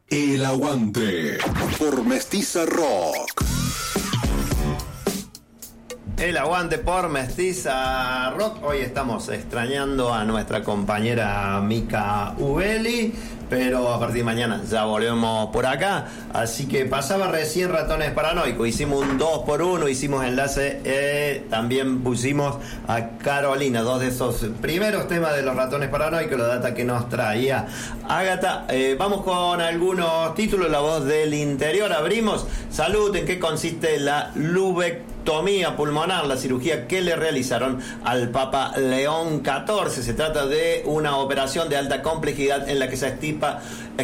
El Aguante por Mestiza Rock. El Aguante por Mestiza Rock. Hoy estamos extrañando a nuestra compañera Mica Ubeli, pero a partir de mañana ya volvemos por acá. Así que pasaba recién Ratones Paranoicos. Hicimos un 2x1, hicimos enlace. También pusimos a Carolina, dos de esos primeros temas de los Ratones Paranoicos, la data que nos traía Ágata. Vamos con algunos títulos. La voz del interior. Abrimos. Salud. ¿En qué consiste la lubectomía pulmonar? La cirugía que le realizaron al Papa León XIV. Se trata de una operación de alta complejidad en la que se extirpa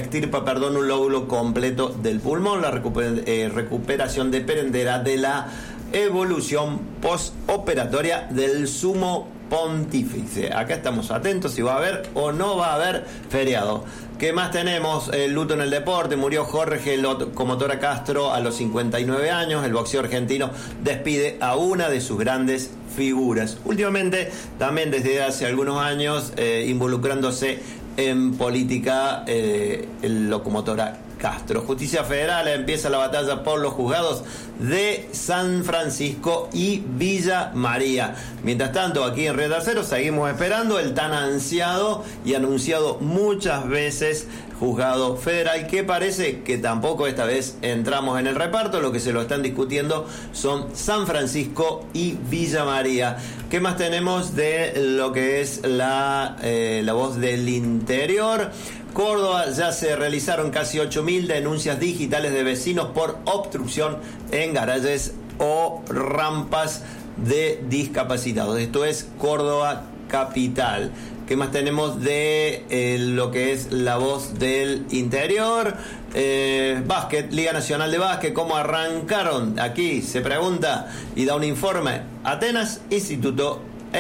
un lóbulo completo del pulmón. La recuperación dependerá de la evolución postoperatoria del sumo pontífice. Acá estamos atentos si va a haber o no va a haber feriado. ¿Qué más tenemos? El luto en el deporte. Murió Jorge Locomotora Castro a los 59 años. El boxeo argentino despide a una de sus grandes figuras. Últimamente, también desde hace algunos años, involucrándose en política, el Locomotora Castro. Justicia Federal empieza la batalla por los juzgados de San Francisco y Villa María. Mientras tanto, aquí en Red Acero seguimos esperando el tan ansiado y anunciado muchas veces juzgado federal, que parece que tampoco esta vez entramos en el reparto. Lo que se lo están discutiendo son San Francisco y Villa María. ¿Qué más tenemos de lo que es la voz del interior? Córdoba, ya se realizaron casi 8.000 denuncias digitales de vecinos por obstrucción en garajes o rampas de discapacitados. Esto es Córdoba capital. ¿Qué más tenemos de lo que es la voz del interior? Básquet, Liga Nacional de Básquet, ¿cómo arrancaron? Aquí se pregunta y da un informe. Atenas, Instituto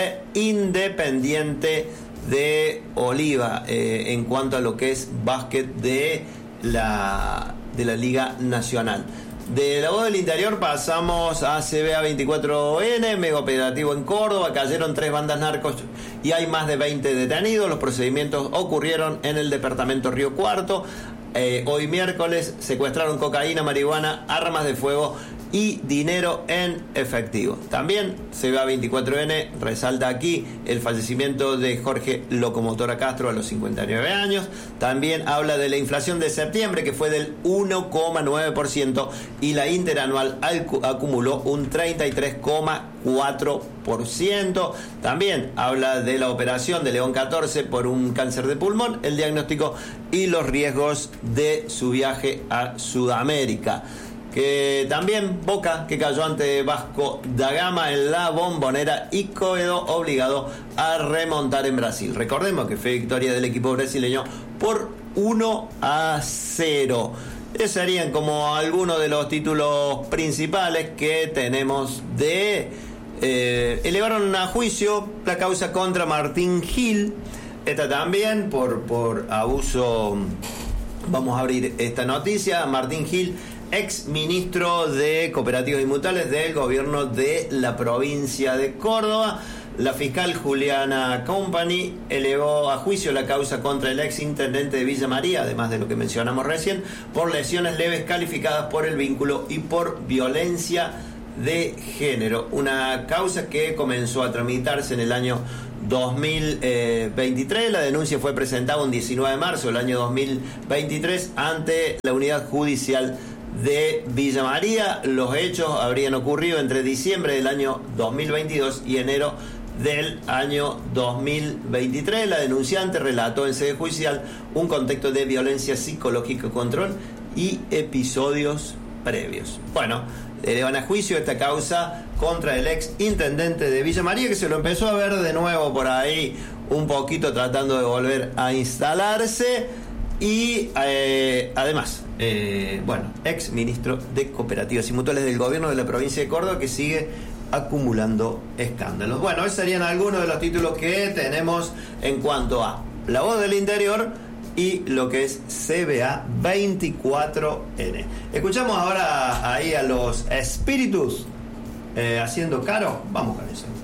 Independiente de Oliva, en cuanto a lo que es básquet de la Liga Nacional. De la voz del interior pasamos a CBA 24N, mega operativo en Córdoba. Cayeron 3 bandas narcos y hay más de 20 detenidos. Los procedimientos ocurrieron en el departamento Río Cuarto. Hoy miércoles secuestraron cocaína, marihuana, armas de fuego y dinero en efectivo. También CBA 24N resalta aquí el fallecimiento de Jorge Locomotora Castro a los 59 años. También habla de la inflación de septiembre, que fue del 1,9%, y la interanual acumuló un 33,4%. También habla de la operación de León XIV por un cáncer de pulmón, el diagnóstico y los riesgos de su viaje a Sudamérica. Que también Boca, que cayó ante Vasco da Gama en la Bombonera y quedó obligado a remontar en Brasil. Recordemos que fue victoria del equipo brasileño por 1-0. Esos serían como algunos de los títulos principales que tenemos de... elevaron a juicio la causa contra Martín Gil. Esta también por abuso. Vamos a abrir esta noticia. Martín Gil, ex ministro de Cooperativas y Mutuales del gobierno de la provincia de Córdoba. La fiscal Juliana Company elevó a juicio la causa contra el ex intendente de Villa María, además de lo que mencionamos recién, por lesiones leves calificadas por el vínculo y por violencia de género. Una causa que comenzó a tramitarse en el año 2023. La denuncia fue presentada un 19 de marzo del año 2023 ante la unidad judicial de Villa María. Los hechos habrían ocurrido entre diciembre del año 2022 y enero del año 2023. La denunciante relató en sede judicial un contexto de violencia psicológica, control y episodios previos. Bueno, elevan a juicio esta causa contra el ex intendente de Villa María, que se lo empezó a ver de nuevo por ahí un poquito tratando de volver a instalarse. Y además, ex ministro de Cooperativas y Mutuales del gobierno de la provincia de Córdoba, que sigue acumulando escándalos. Bueno, esos serían algunos de los títulos que tenemos en cuanto a la voz del interior y lo que es CBA 24N. Escuchamos ahora ahí a los Espíritus haciendo Caro. Vamos con eso.